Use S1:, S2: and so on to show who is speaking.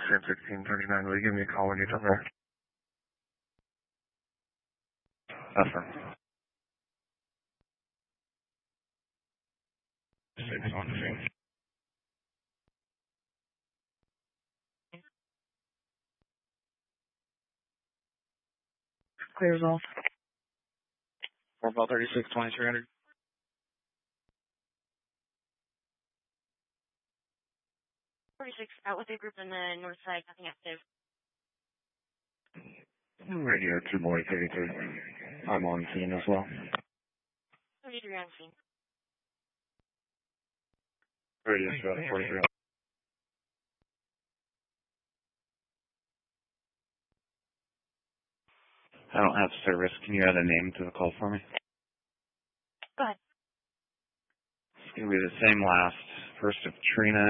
S1: same 1639. Will you give me a call when you're done there? Affirm. 612.
S2: Clears off.
S1: 436, 2300.
S3: 46 out with a group on the north side, nothing active.
S1: Radio 2 boy 33. I'm on scene as well.
S3: 33 on scene.
S1: Radio 43. I don't have service. Can you add a name to the call for me?
S3: Go ahead.
S1: It's going to be the same last. First of Trina.